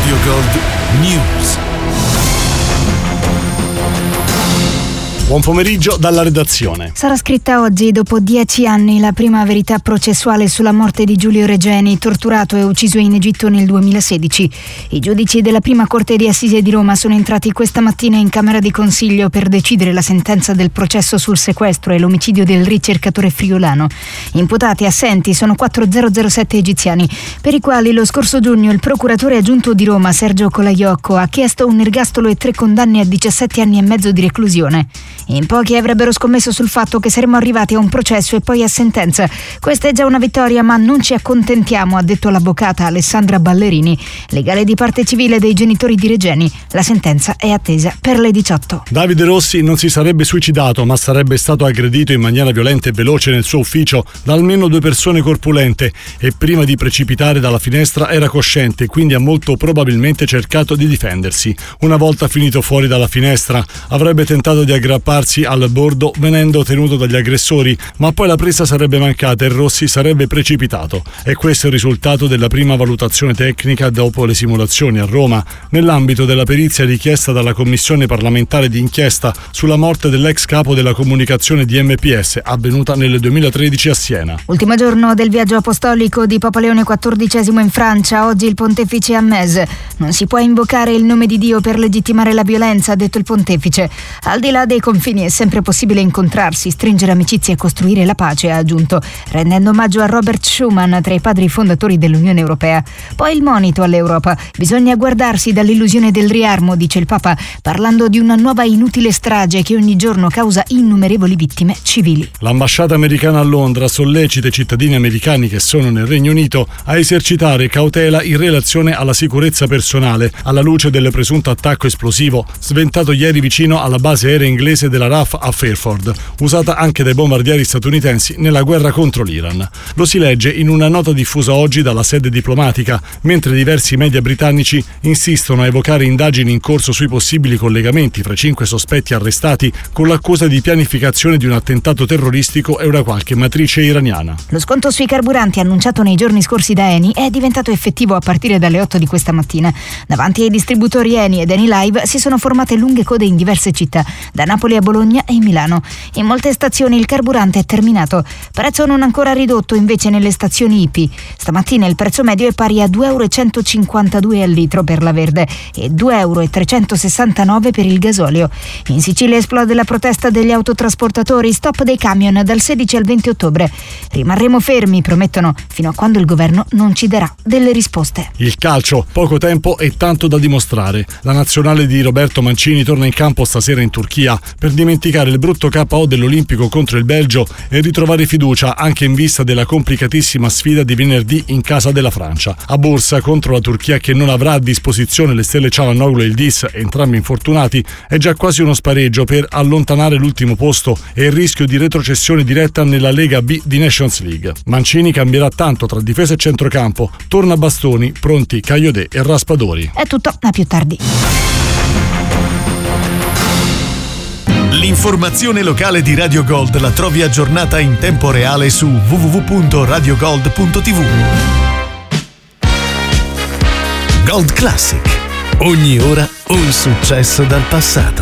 Radio Gold News. Buon pomeriggio dalla redazione. Sarà scritta oggi, dopo 10 anni, la prima verità processuale sulla morte di Giulio Regeni, torturato e ucciso in Egitto nel 2016. I giudici della prima corte di assise di Roma sono entrati questa mattina in Camera di Consiglio per decidere la sentenza del processo sul sequestro e l'omicidio del ricercatore friulano. Imputati assenti sono 4007 egiziani, per i quali lo scorso giugno il procuratore aggiunto di Roma, Sergio Colaiocco, ha chiesto un ergastolo e 3 condanne a 17 anni e mezzo di reclusione. In pochi avrebbero scommesso sul fatto che saremmo arrivati a un processo e poi a sentenza. Questa è già una vittoria, ma non ci accontentiamo, ha detto l'avvocata Alessandra Ballerini, legale di parte civile dei genitori di Regeni. La sentenza è attesa per le 18. Davide Rossi non si sarebbe suicidato, ma sarebbe stato aggredito in maniera violenta e veloce nel suo ufficio da almeno 2 persone corpulente e prima di precipitare dalla finestra era cosciente, quindi ha molto probabilmente cercato di difendersi. Una volta finito fuori dalla finestra avrebbe tentato di aggrapparsi al bordo venendo tenuto dagli aggressori, ma poi la presa sarebbe mancata e Rossi sarebbe precipitato. E questo è il risultato della prima valutazione tecnica dopo le simulazioni a Roma, nell'ambito della perizia richiesta dalla Commissione parlamentare di inchiesta sulla morte dell'ex capo della comunicazione di MPS, avvenuta nel 2013 a Siena. Ultimo giorno del viaggio apostolico di Papa Leone XIV in Francia, oggi il pontefice a Metz. Non si può invocare il nome di Dio per legittimare la violenza, ha detto il pontefice. Al di là dei confini è sempre possibile incontrarsi, stringere amicizie e costruire la pace, ha aggiunto, rendendo omaggio a Robert Schuman, tra i padri fondatori dell'Unione Europea. Poi il monito all'Europa: bisogna guardarsi dall'illusione del riarmo, dice il Papa, parlando di una nuova inutile strage che ogni giorno causa innumerevoli vittime civili. L'ambasciata americana a Londra sollecita i cittadini americani che sono nel Regno Unito a esercitare cautela in relazione alla sicurezza personale, alla luce del presunto attacco esplosivo sventato ieri vicino alla base aerea inglese della RAF a Fairford, usata anche dai bombardieri statunitensi nella guerra contro l'Iran. Lo si legge in una nota diffusa oggi dalla sede diplomatica, mentre diversi media britannici insistono a evocare indagini in corso sui possibili collegamenti fra i 5 sospetti arrestati con l'accusa di pianificazione di un attentato terroristico e una qualche matrice iraniana. Lo sconto sui carburanti annunciato nei giorni scorsi da Eni è diventato effettivo a partire dalle 8 di questa mattina. Davanti ai distributori Eni ed Eni Live si sono formate lunghe code in diverse città, da Napoli a Bologna e Milano. In molte stazioni il carburante è terminato. Prezzo non ancora ridotto invece nelle stazioni IP. Stamattina il prezzo medio è pari a 2,152 € al litro per la verde e 2,369 € per il gasolio. In Sicilia esplode la protesta degli autotrasportatori, stop dei camion dal 16 al 20 ottobre. Rimarremo fermi, promettono, fino a quando il governo non ci darà delle risposte. Il calcio, poco tempo e tanto da dimostrare. La nazionale di Roberto Mancini torna in campo stasera in Turchia per dimenticare il brutto KO dell'Olimpico contro il Belgio e ritrovare fiducia anche in vista della complicatissima sfida di venerdì in casa della Francia. A Bursa contro la Turchia, che non avrà a disposizione le stelle Çalhanoğlu e il Dis, entrambi infortunati, è già quasi uno spareggio per allontanare l'ultimo posto e il rischio di retrocessione diretta nella Lega B di Nations League. Mancini cambierà tanto tra difesa e centrocampo, torna Bastoni, pronti Cagliodè e Raspadori. È tutto, a più tardi. L'informazione locale di Radio Gold la trovi aggiornata in tempo reale su www.radiogold.tv. Gold Classic. Ogni ora un successo dal passato.